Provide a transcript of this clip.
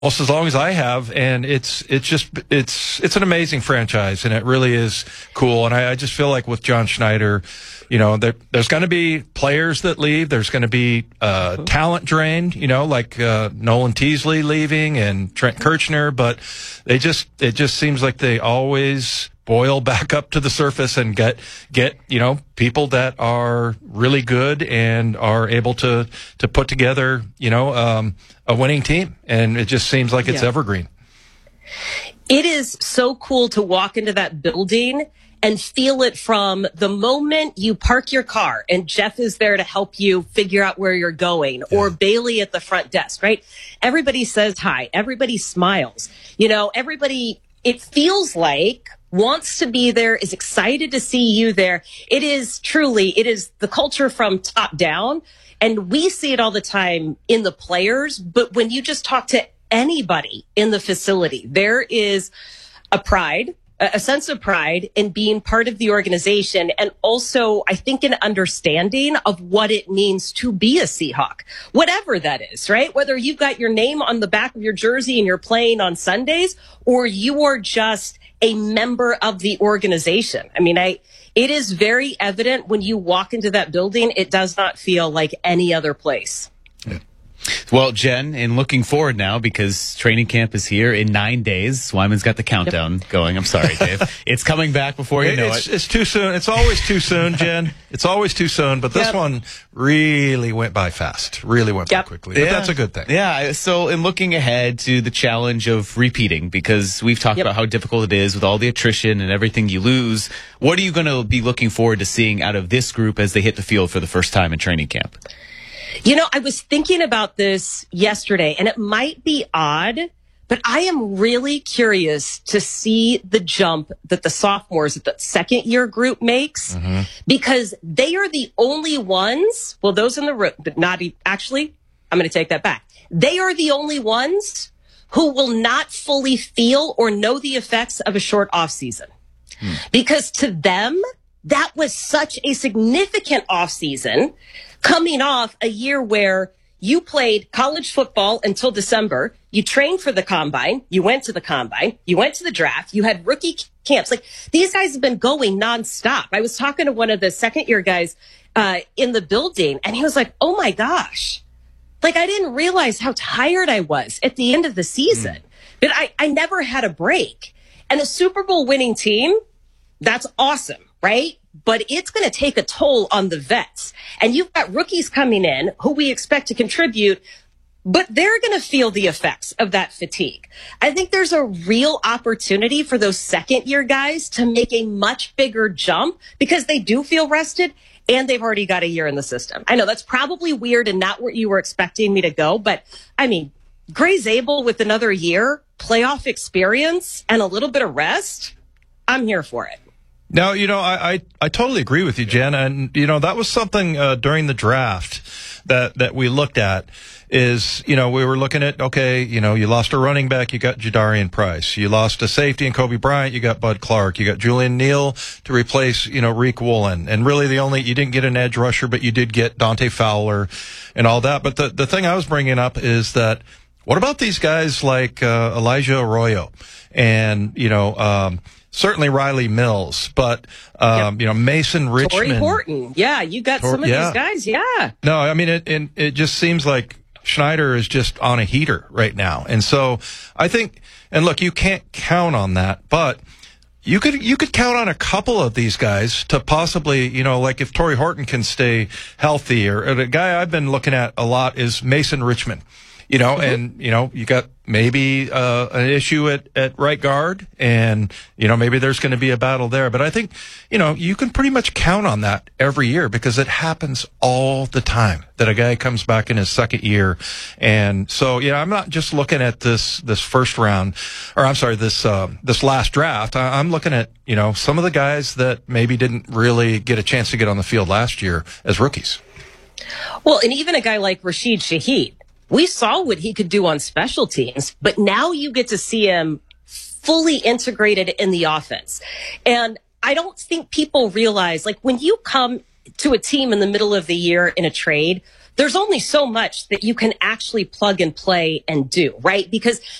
almost as long as I have, and it's an amazing franchise, and it really is cool. And I just feel like with John Schneider, there's going to be players that leave. There's going to be talent drained, like Nolan Teasley leaving and Trent Kirchner, but it just seems like they always boil back up to the surface and get people that are really good and are able to put together a winning team, and it just seems like it's evergreen. It is so cool to walk into that building and feel it from the moment you park your car and Jeff is there to help you figure out where you're going, or Bailey at the front desk, right? Everybody says hi. Everybody smiles. Everybody, it feels like, wants to be there, is excited to see you there. It is the culture from top down. And we see it all the time in the players. But when you just talk to anybody in the facility, there is a sense of pride in being part of the organization. And also, I think, an understanding of what it means to be a Seahawk, whatever that is, right? Whether you've got your name on the back of your jersey and you're playing on Sundays, or you are just a member of the organization. I mean, it is very evident when you walk into that building, it does not feel like any other place. Yeah. Well, Jen, in looking forward now, because training camp is here in 9 days. Wyman's got the countdown going. I'm sorry, Dave. It's coming back before you know it. It's too soon. It's always too soon, Jen. It's always too soon. But this one really went by fast. Really went by quickly. But that's a good thing. Yeah. So in looking ahead to the challenge of repeating, because we've talked about how difficult it is with all the attrition and everything you lose, what are you going to be looking forward to seeing out of this group as they hit the field for the first time in training camp? I was thinking about this yesterday, and it might be odd, but I am really curious to see the jump that the sophomores, that the second year group makes, because they are the only ones, well, those in the room, but not actually, I'm going to take that back. They are the only ones who will not fully feel or know the effects of a short off season, because to them, that was such a significant off season, coming off a year where you played college football until December, you trained for the combine, you went to the combine, you went to the draft, you had rookie camps. Like, these guys have been going nonstop. I was talking to one of the second year guys in the building, and he was like, oh my gosh, like, I didn't realize how tired I was at the end of the season. But I never had a break. And a Super Bowl winning team, that's awesome, right? But it's going to take a toll on the vets. And you've got rookies coming in who we expect to contribute, but they're going to feel the effects of that fatigue. I think there's a real opportunity for those second year guys to make a much bigger jump, because they do feel rested and they've already got a year in the system. I know that's probably weird and not where you were expecting me to go, but I mean, Gray Zabel with another year, playoff experience, and a little bit of rest, I'm here for it. No, I totally agree with you, Jen. And, that was something during the draft that we looked at is, we were looking at, okay, you lost a running back, you got Jadarian Price. You lost a safety in Kobe Bryant, you got Bud Clark. You got Julian Neal to replace, Reek Woolen. And really you didn't get an edge rusher, but you did get Dante Fowler and all that. But the thing I was bringing up is that, what about these guys like Elijah Arroyo and, certainly Riley Mills, but, Mason Richmond. Torrey Horton. Yeah, you got some of these guys. Yeah. No, I mean, it just seems like Schneider is just on a heater right now. And so I think, and look, you can't count on that, but you could count on a couple of these guys to possibly, like if Torrey Horton can stay healthy, or the guy I've been looking at a lot is Mason Richmond. And, you got maybe an issue at right guard, and, maybe there's going to be a battle there. But I think, you can pretty much count on that every year, because it happens all the time that a guy comes back in his second year. And so, I'm not just looking at this first round, or I'm sorry, this last draft. I'm looking at, some of the guys that maybe didn't really get a chance to get on the field last year as rookies. Well, and even a guy like Rashid Shaheed. We saw what he could do on special teams, but now you get to see him fully integrated in the offense. And I don't think people realize, like, when you come to a team in the middle of the year in a trade, there's only so much that you can actually plug and play and do, right? Because